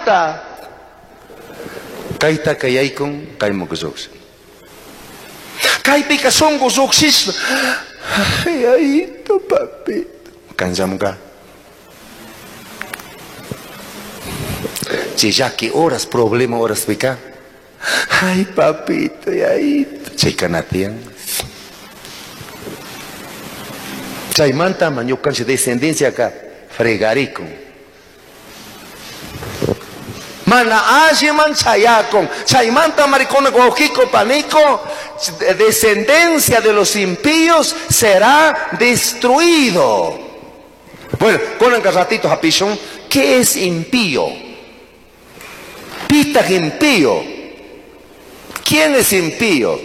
manta. Kaita kayaykun kaymo kusuks. Kaypika son kusuksis. Ayayito papi. Cansam ka. Chiyaki oras problema oras pika. Ay papito ayayito. Chika natiyan. Chay manta manyukan si descendencia ka fregarico. Mana man chayakon, chay manta maricona gojico panico, descendencia de los impíos será destruido. Bueno, con el ratito japishon, ¿qué es impío? Pita impío. ¿Quién es impío?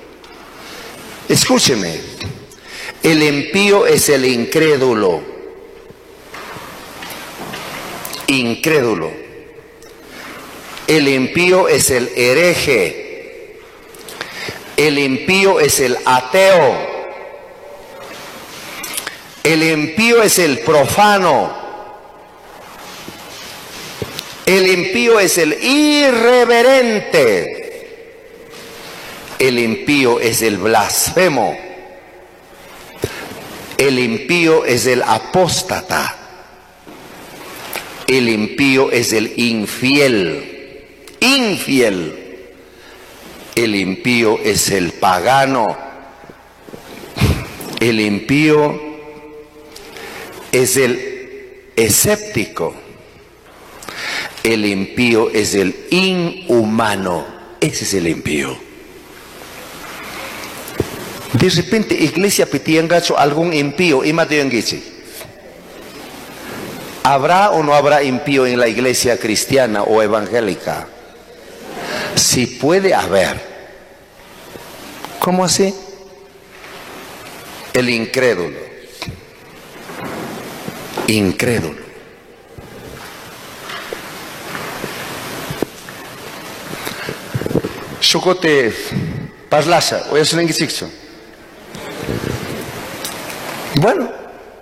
Escúcheme. El impío es el incrédulo. Incrédulo. El impío es el hereje. El impío es el ateo. El impío es el profano. El impío es el irreverente. El impío es el blasfemo. El impío es el apóstata. El impío es el infiel. Infiel. El impío es el pagano. El impío es el escéptico. El impío es el inhumano. Ese es el impío. De repente, iglesia pitiengacho algún impío y mateongichi. ¿Habrá o no habrá impío en la iglesia cristiana o evangélica? Si puede haber. ¿Cómo así? El incrédulo. Incrédulo. Chocote Paslasa, o es un enguichixo. Bueno,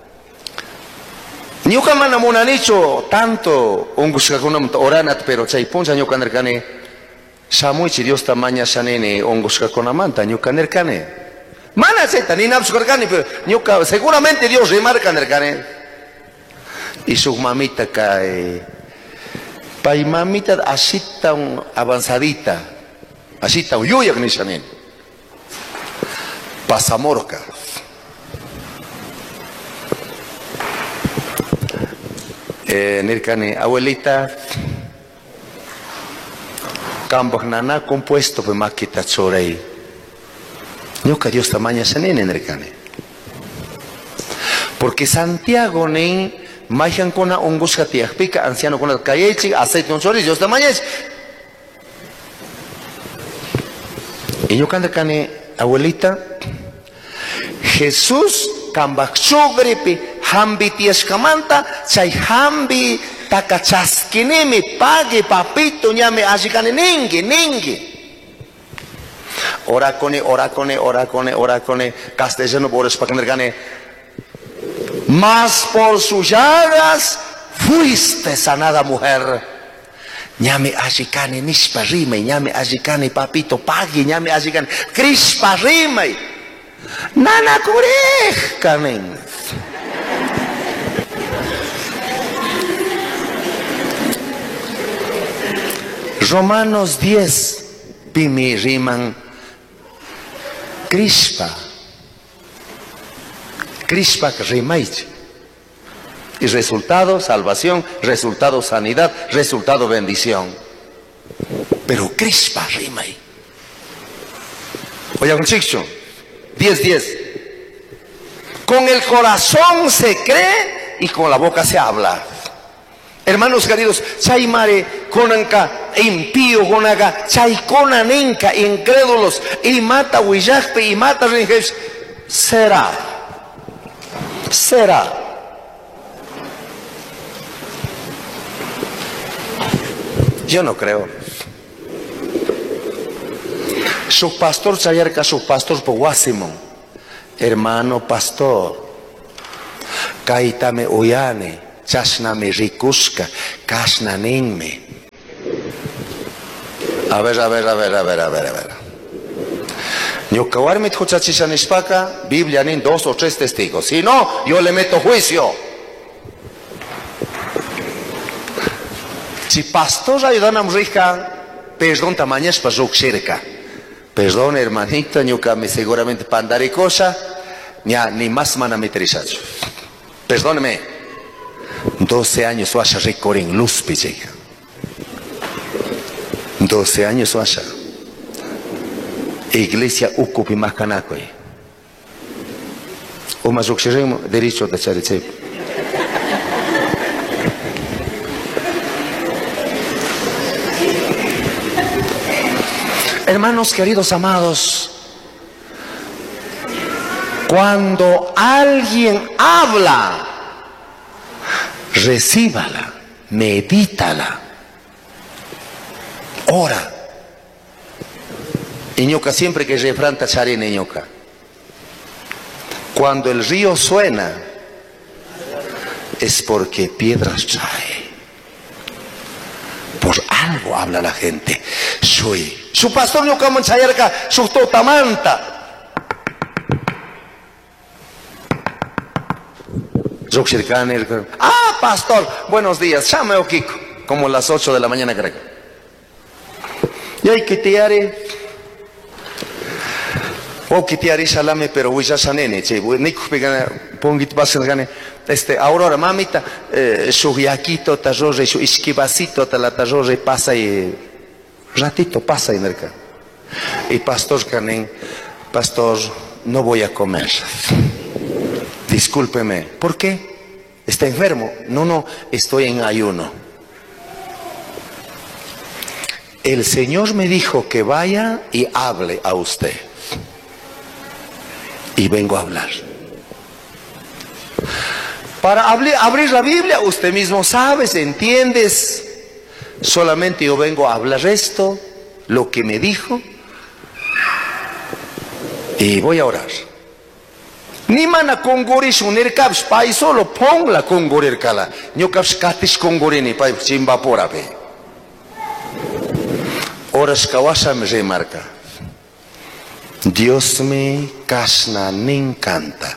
ñuka mana munanicho tanto onguskakunam oranat pero chay puncha ñuka nerkane shamuichi Dios tamaña shanene onguskakunamanta ñuka nerkane mana zeta ni napsukarkani pero ñuka seguramente Dios remarca nerkane y su mamita cae pay mamita así tan avanzadita así tan yuyak ni shanen pasamorca. Nirkani, abuelita, Kambok nana compuesto pe makita chorei. Ñuka Dios tamaña sanene nirkani. Porque Santiago nen majan kona onguska tiakpika anciano kona kayechi aceite un chorei Dios tamaña es. Y ñuka nirkani, abuelita, Jesús kambak chogrepe hambi tieskamanta chay hambi takachaskinimi pague papito ñame ashikane ningi orácone castellano por espacanergane mas por sus llagas fuiste sanada mujer ñame ashikane nishpa rime ñame ashikane papito pague ñame ashikane crispa rime nana kurejkanen. Romanos 10, pimi riman crispa rimaichi. Y resultado salvación, resultado sanidad, resultado bendición. Pero crispa rimai. Oye, con chicho, 10. Con el corazón se cree y con la boca se habla. Hermanos queridos, chay mare konanka impío konaga, chay konanenka incrédulos y mata huillajpe y mata rinjes será. Yo no creo. Su pastor chayarca, su pastor poguasimon, hermano pastor, kaitame uyane. Chasname rikuska, kasnanenme. A ver. Ñukawarmi huchachishanishpaka, Biblia nin 2 o 3 testigos. Si no, yo le meto juicio. Si pastor ayudanam rica, perdón tamañas para cerca. Perdón, hermanita, ñukami seguramente pandare cosa, ni más mana meterizacho. Perdóneme. 12 años washa recorren luz pichega. 12 años washa. Iglesia ukupi makanakoy. O más derecho de chariche. Hermanos queridos amados, cuando alguien habla, recíbala, medítala, ora. Iñoca siempre que refrán tacharé en Iñoca. Cuando el río suena, es porque piedras trae. Por algo habla la gente. Su pastor Iñoca manchayarca, su totamanta. Ah, pastor, buenos días, llame o Kiko. Como las 8 de la mañana, creo. Y hay que te haré. O que te haré salame, pero voy a sanene, che, nico pegana, pongit basen gane, Aurora, mamita, su yaquito, tajorre, su isquivacito, la tajorre pasa y, ratito pasa y merca. Y pastor canen, pastor, no voy a comer. Discúlpeme, ¿por qué? ¿Está enfermo? No, estoy en ayuno. El Señor me dijo que vaya y hable a usted. Y vengo a hablar. Para abrir la Biblia, usted mismo sabes, entiendes. Solamente yo vengo a hablar esto, lo que me dijo. Y voy a orar. Ni mana kongoris unir caps, pai solo pon la kongorir kala. Nyo caps katis kongorini, pai chimba por ape. Oras kawasa me remarca. Dios me kasna me encanta.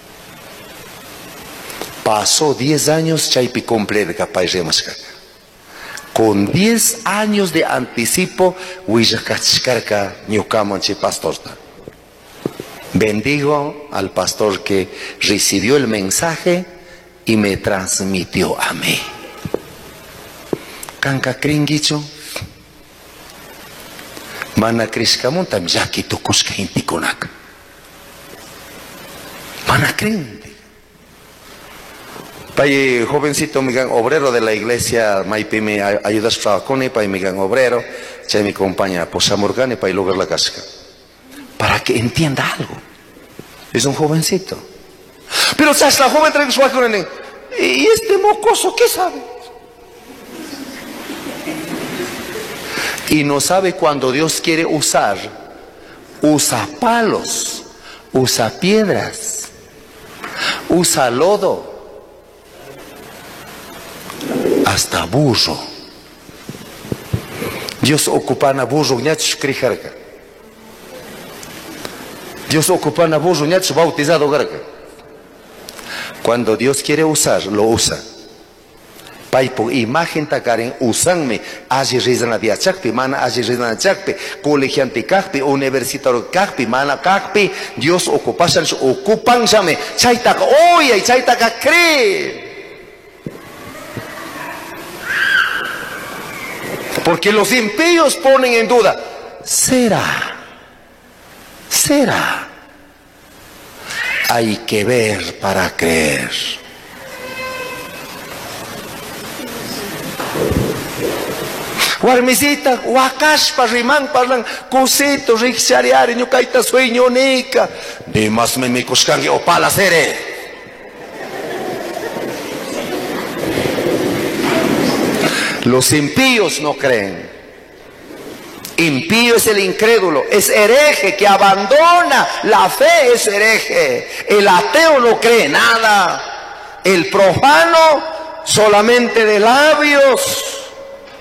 Pasó 10 años chaipi completo capaz de mascar. Con 10 años de anticipo, huizakachkarka ñukamanchi pastorta. Bendigo al pastor que recibió el mensaje y me transmitió a mí. Kanka kringicho. Mana kriskamuntam yaki tukuska intikonak. Mana krinti. Pai jovencito migan obrero de la iglesia Maipi me ayudas fracone pai migan obrero, che mi compañía posamorgane pai lugar la casca. Para que entienda algo. Es un jovencito. Pero sabes la joven trae su con y este mocoso, ¿qué sabe? Y no sabe cuando Dios quiere usar, usa palos, usa piedras, usa lodo, hasta burro. Dios ocupa na burro, ñach krijarka. Dios ocupa na burro, ñach bautizado garka. Cuando Dios quiere usar, lo usa. Paipo imagen takaren usanme allí rizana dia chakpi mana allí rizana chakpi colegiante kakpi universitario kakpi mana kakpi Dios ocupasan ocupan same chaitaka oye chaitaka cree porque los impíos ponen en duda será hay que ver para creer. Guarmisita, huacaspa, rimán, parlan, cosito, rixariari, ñucaita sueño, nica. De más me coscangue o palacere. Los impíos no creen. Impío es el incrédulo, es hereje que abandona la fe, es hereje. El ateo no cree nada. El profano solamente de labios.